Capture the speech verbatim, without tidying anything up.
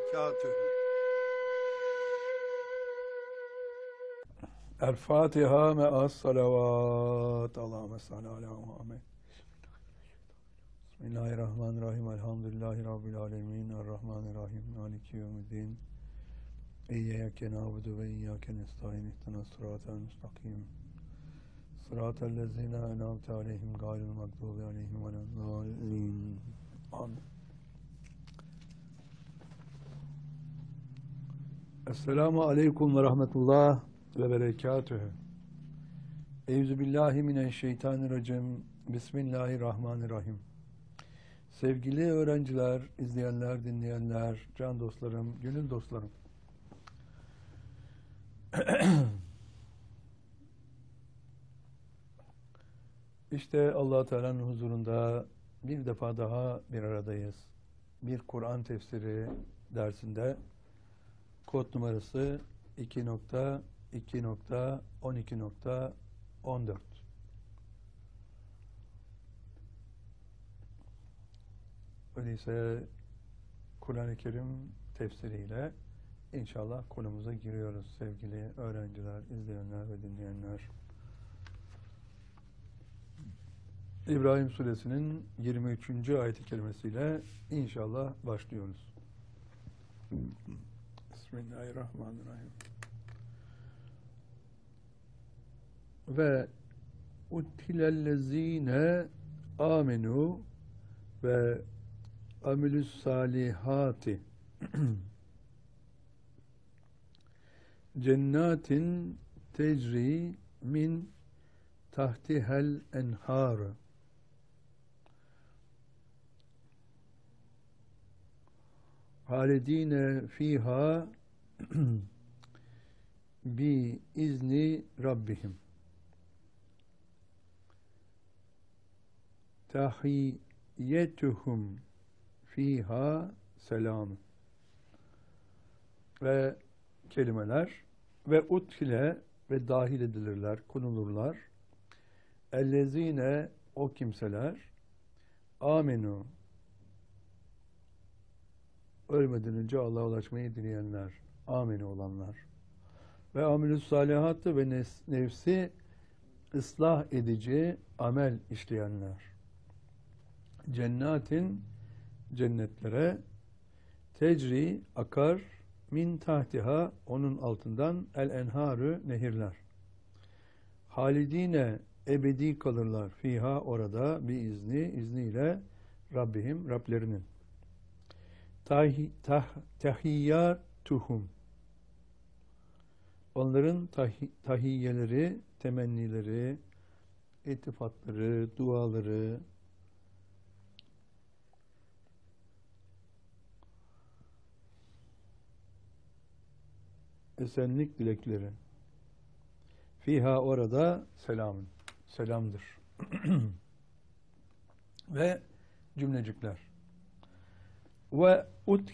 berekatühü. El-Fatiha me'as salavat. Allahümme salli ala Muhammed. Bismillahirrahmanirrahim. Elhamdülillahi Rabbil alemin. Errahmanirrahim. Maliki yevmiddin. İyyâke na'budu ve iyyâke nestaîn. İhdinas sıratal müstakim. Sıratal lezîne en'amte aleyhim gayril mağdûbi aleyhim veleddâllîn. Amin. Esselamu aleyküm ve rahmetullah ve berekatühü. Euzubillahimineşşeytanirracim. Bismillahirrahmanirrahim. Sevgili öğrenciler, izleyenler, dinleyenler, can dostlarım, gönül dostlarım. İşte Allah Teala'nın huzurunda bir defa daha bir aradayız. Bir Kur'an tefsiri dersinde kod numarası iki nokta iki nokta on iki nokta on dört. Öyleyse Kur'an-ı Kerim tefsiriyle inşallah konumuza giriyoruz sevgili öğrenciler, izleyenler ve dinleyenler. İbrahim Suresinin yirmi üçüncü ayet-i kerimesiyle inşallah başlıyoruz. Bismillahirrahmanirrahim. Ve utilellezine amenu ve amilus salihati cennatin tecri min tahtihel enhar halidine fiha bi izni rabbihim tahiyyetuhum fiha selam. Ve kelimeler ve utkile ve dahil edilirler, konulurlar. Ellezine o kimseler amenu ölmeden önce Allah'a ulaşmayı dileyenler, amenu olanlar ve amilus salihatı ve nefsi ıslah edici amel işleyenler. Cennetin cennetlere tecri akar min tahtiha onun altından el enharı nehirler. Halidine ebedi kalırlar fiha orada bir izni izniyle Rabbihim Rablerinin. Tahi, tah, tahiyyatuhum onların tahi, tahiyyeleri, temennileri, iltifatları, duaları, esenlik dilekleri. Fiha orada selamın. Selamdır. Ve cümlecikler. Ve ut